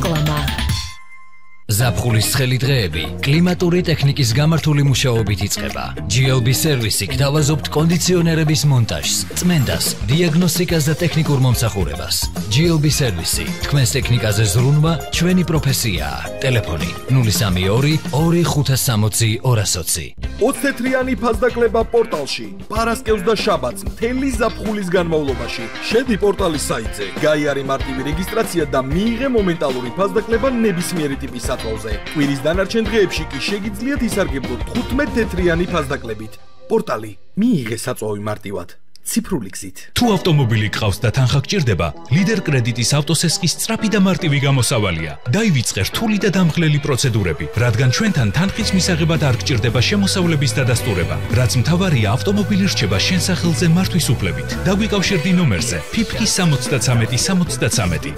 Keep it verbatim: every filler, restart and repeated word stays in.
რეკლამა. ზაფხულის ცხელი დღეები კლიმატური ტექნიკის გამართული მუშაობით იწყება. G L B სერვისი გთავაზობთ კონდიციონერების მონტაჟს, წმენდას, დიაგნოსტიკას და ტექნიკურ მომსახურებას. G L B სერვისი თქვენს ტექნიკაზე ზრუნვა ჩვენი პროფესიაა. ტელეფონი ნული სამი ორი ორი ხუთას სამოცი ორასოცი. ოცდათრიანი ფასდაკლება პორტალში. პარასკევს და შაბათს მთელი ზაფხულის განმავლობაში. შედი პორტალის საიტზე, გაიარე მარტივი რეგისტრაცია და მიიღე მომენტალური ფასდაკლება ნებისმიერი ტიპის საწვავზე. კვირის დანარჩენ დღეებში კი შეგიძლიათ ისარგებლოთ თხუთმეტ ფასდაკლებით. პორტალი მიიღე საწვავი მარტივად. ციფრული გზით. თუ ავტომობილი გყავს და თანხა გჭირდება, ლიდერ კრედიტის ავტოსესკის სწრაფი და მარტივი გამოსავალია. დაივიწყე რთული და დამხლელი პროცედურები, რადგან ჩვენთან თანხის მისაღებად არ გჭირდება შემოსავლების დადასტურება, რაც მთავარია ავტომობილი რჩება შენ სახელზე მართვის უფლებით. დაგვიკავშირდი ნომერზე ფიფკი სამოცდათრამეტი სამოცდათრამეტი.